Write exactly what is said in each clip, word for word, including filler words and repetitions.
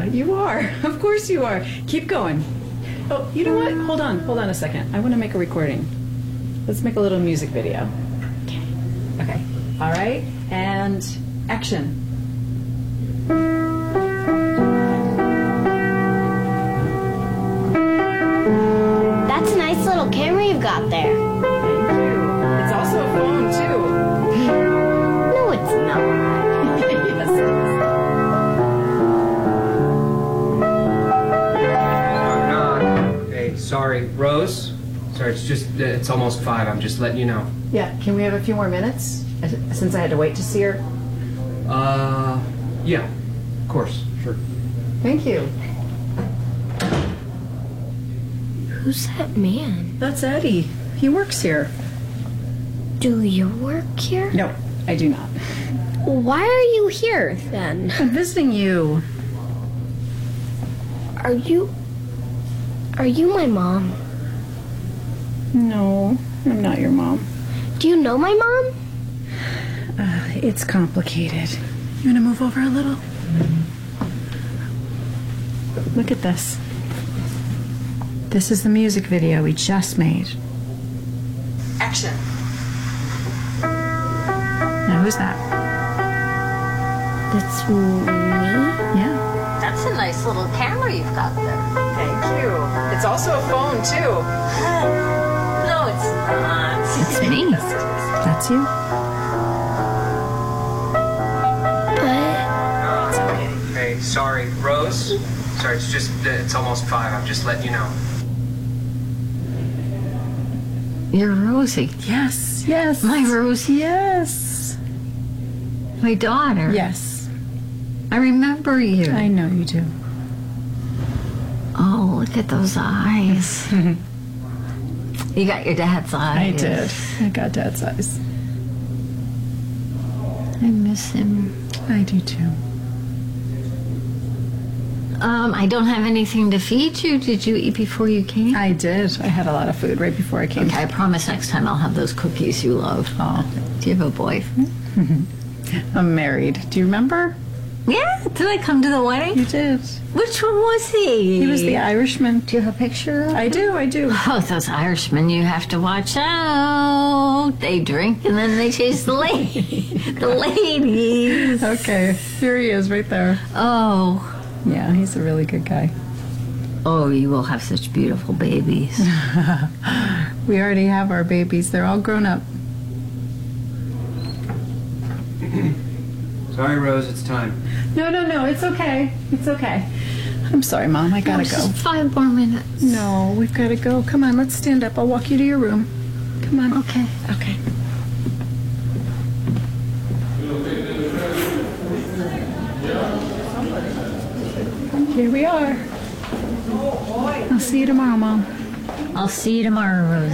you are. Of course you are. Keep going. Oh, you know what? Hold on. Hold on a second. I want to make a recording. Let's make a little music video. Okay. Okay. All right. And action. That's a nice little camera you've got there. Thank you. It's also a phone, too. No, it's not. Yes, it is. Knock, knock. Hey, sorry, Rose? Sorry, it's just, uh, it's almost five. I'm just letting you know. Yeah, can we have a few more minutes? uh, Since I had to wait to see her. Uh, yeah, of course, sure. Thank you. Who's that man? That's Eddie. He works here. Do you work here? No, I do not. Why are you here, then? I'm visiting you. Are you... Are you my mom? No, I'm not your mom. Do you know my mom? Uh, it's complicated. You want to move over a little? Look at this. This is the music video we just made. Action. Now who's that? That's me? Yeah. That's a nice little camera you've got there. Thank you. It's also a phone, too. No, it's not. It's me. That's you? But... It's okay. Hey, sorry, Rose? Sorry, it's just, uh, it's almost five. I'm just letting you know. You're Rosie. Yes, yes. My Rosie. Yes. My daughter. Yes. I remember you. I know you do. Oh, look at those eyes. You got your dad's eyes. I did. I got Dad's eyes. I miss him. I do too. Um, I don't have anything to feed you. Did you eat before you came? I did. I had a lot of food right before I came. Okay, I promise next time I'll have those cookies you love. Oh. Do you have a boyfriend? I'm married. Do you remember? Yeah. Did I come to the wedding? You did. Which one was he? He was the Irishman. Do you have a picture of I him? do, I do. Oh, those Irishmen, you have to watch out. They drink and then they chase the lady. the ladies. Okay, here he is right there. Oh. Yeah, he's a really good guy. Oh, you will have such beautiful babies. We already have our babies. They're all grown up. Sorry, Rose, it's time. No, no, no. It's okay. It's okay. I'm sorry, Mom. I gotta No, go. just five more minutes. No, we've gotta go. Come on, let's stand up. I'll walk you to your room. Come on. Okay. Okay. Here we are. I'll see you tomorrow, Mom. I'll see you tomorrow, Rosie.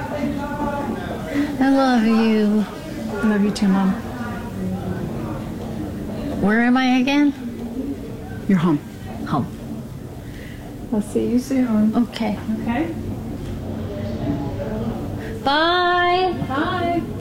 I love you. I love you too, Mom. Where am I again? You're home. Home. I'll see you soon. Okay. Okay? Bye. Bye.